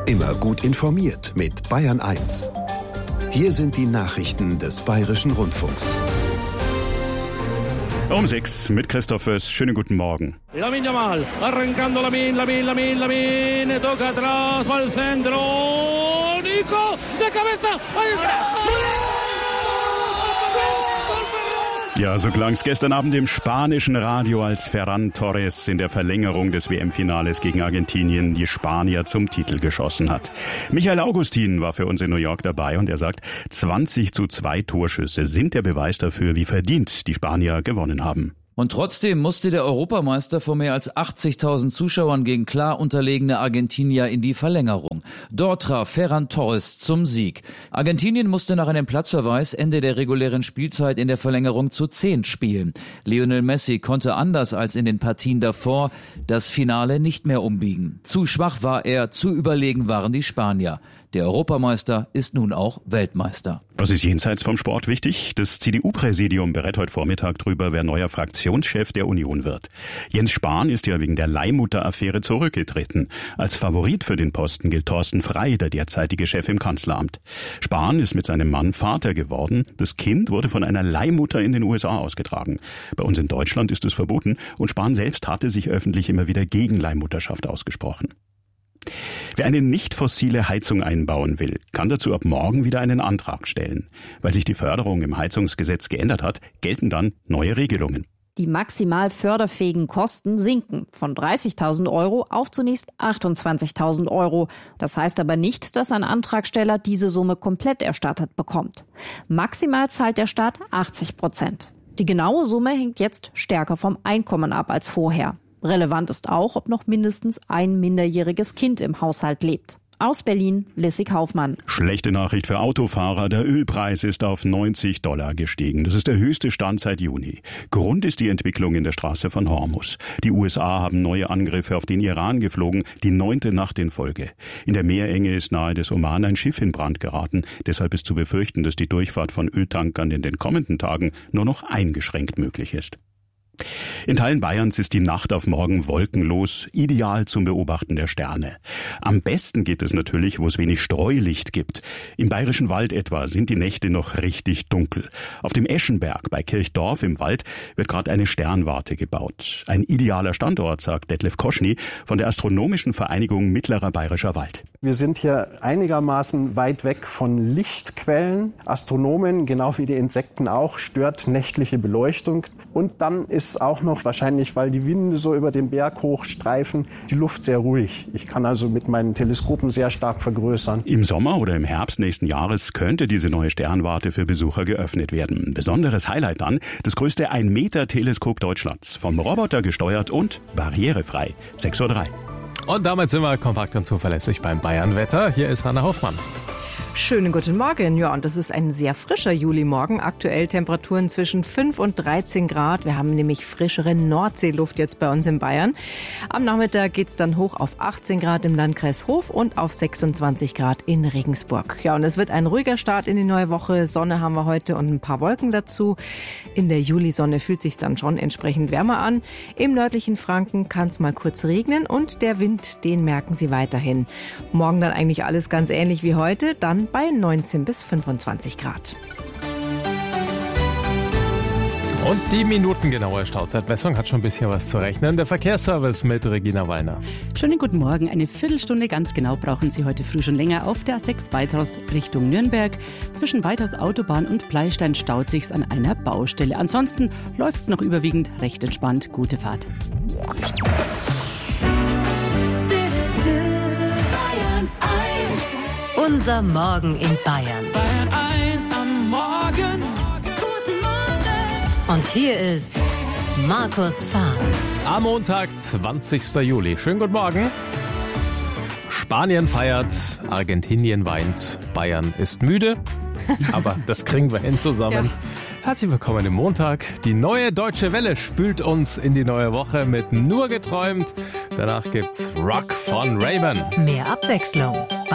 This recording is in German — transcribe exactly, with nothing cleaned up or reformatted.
Immer gut informiert mit Bayern eins. Hier sind die Nachrichten des Bayerischen Rundfunks. Um sechs mit Christoph Föß. Schönen guten Morgen. Lamine Yamal, arrancando Lamine, Lamine, Lamine, Lamine, toca atrás, va al centro, Nico, de cabeza, ahí está. Ja, so klang es gestern Abend im spanischen Radio, als Ferran Torres in der Verlängerung des W M-Finales gegen Argentinien die Spanier zum Titel geschossen hat. Michael Augustin war für uns in New York dabei und er sagt, zwanzig zu zwei Torschüsse sind der Beweis dafür, wie verdient die Spanier gewonnen haben. Und trotzdem musste der Europameister vor mehr als achtzigtausend Zuschauern gegen klar unterlegene Argentinier in die Verlängerung. Dort traf Ferran Torres zum Sieg. Argentinien musste nach einem Platzverweis Ende der regulären Spielzeit in der Verlängerung zu zehn spielen. Lionel Messi konnte anders als in den Partien davor das Finale nicht mehr umbiegen. Zu schwach war er, zu überlegen waren die Spanier. Der Europameister ist nun auch Weltmeister. Was ist jenseits vom Sport wichtig? Das C D U-Präsidium berät heute Vormittag drüber, wer neuer Fraktionschef der Union wird. Jens Spahn ist ja wegen der Leihmutter-Affäre zurückgetreten. Als Favorit für den Posten gilt Thorsten Frey, der derzeitige Chef im Kanzleramt. Spahn ist mit seinem Mann Vater geworden. Das Kind wurde von einer Leihmutter in den U S A ausgetragen. Bei uns in Deutschland ist es verboten und Spahn selbst hatte sich öffentlich immer wieder gegen Leihmutterschaft ausgesprochen. Wer eine nicht fossile Heizung einbauen will, kann dazu ab morgen wieder einen Antrag stellen. Weil sich die Förderung im Heizungsgesetz geändert hat, gelten dann neue Regelungen. Die maximal förderfähigen Kosten sinken von dreißigtausend Euro auf zunächst achtundzwanzigtausend Euro. Das heißt aber nicht, dass ein Antragsteller diese Summe komplett erstattet bekommt. Maximal zahlt der Staat achtzig Prozent. Die genaue Summe hängt jetzt stärker vom Einkommen ab als vorher. Relevant ist auch, ob noch mindestens ein minderjähriges Kind im Haushalt lebt. Aus Berlin, Lissy Kaufmann. Schlechte Nachricht für Autofahrer. Der Ölpreis ist auf neunzig Dollar gestiegen. Das ist der höchste Stand seit Juni. Grund ist die Entwicklung in der Straße von Hormuz. Die U S A haben neue Angriffe auf den Iran geflogen, die neunte Nacht in Folge. In der Meerenge ist nahe des Oman ein Schiff in Brand geraten. Deshalb ist zu befürchten, dass die Durchfahrt von Öltankern in den kommenden Tagen nur noch eingeschränkt möglich ist. In Teilen Bayerns ist die Nacht auf morgen wolkenlos, ideal zum Beobachten der Sterne. Am besten geht es natürlich, wo es wenig Streulicht gibt. Im Bayerischen Wald etwa sind die Nächte noch richtig dunkel. Auf dem Eschenberg bei Kirchdorf im Wald wird gerade eine Sternwarte gebaut. Ein idealer Standort, sagt Detlef Koschny von der Astronomischen Vereinigung Mittlerer Bayerischer Wald. Wir sind hier einigermaßen weit weg von Lichtquellen. Astronomen, genau wie die Insekten auch, stört nächtliche Beleuchtung. Und dann ist auch noch, wahrscheinlich weil die Winde so über den Berg hoch streifen, die Luft sehr ruhig. Ich kann also mit meinen Teleskopen sehr stark vergrößern. Im Sommer oder im Herbst nächsten Jahres könnte diese neue Sternwarte für Besucher geöffnet werden. Besonderes Highlight dann, das größte ein Meter Teleskop Deutschlands. Vom Roboter gesteuert und barrierefrei. sechs Uhr drei. Und damit sind wir kompakt und zuverlässig beim Bayern-Wetter. Hier ist Hanna Hoffmann. Schönen guten Morgen. Ja, und das ist ein sehr frischer Julimorgen. Aktuell Temperaturen zwischen fünf und dreizehn Grad. Wir haben nämlich frischere Nordseeluft jetzt bei uns in Bayern. Am Nachmittag geht's dann hoch auf achtzehn Grad im Landkreis Hof und auf sechsundzwanzig Grad in Regensburg. Ja, und es wird ein ruhiger Start in die neue Woche. Sonne haben wir heute und ein paar Wolken dazu. In der Julisonne fühlt sich dann schon entsprechend wärmer an. Im nördlichen Franken kann es mal kurz regnen und der Wind, den merken Sie weiterhin. Morgen dann eigentlich alles ganz ähnlich wie heute. Dann bei neunzehn bis fünfundzwanzig Grad. Und die minutengenaue Stauzeitmessung hat schon ein bisschen was zu rechnen. Der Verkehrsservice mit Regina Wallner. Schönen guten Morgen. Eine Viertelstunde ganz genau brauchen Sie heute früh schon länger auf der A sechs Weithaus Richtung Nürnberg. Zwischen Weithaus Autobahn und Pleistein staut sich's an einer Baustelle. Ansonsten läuft's noch überwiegend recht entspannt. Gute Fahrt. Unser Morgen in Bayern. Bayern eins am Morgen. Guten Morgen. Und hier ist Markus Fahn. Am Montag, zwanzigster Juli. Schönen guten Morgen. Spanien feiert, Argentinien weint, Bayern ist müde. Aber das kriegen wir hin zusammen. Ja. Herzlich willkommen im Montag. Die neue Deutsche Welle spült uns in die neue Woche mit Nur geträumt. Danach gibt's Rock von Raven. Mehr Abwechslung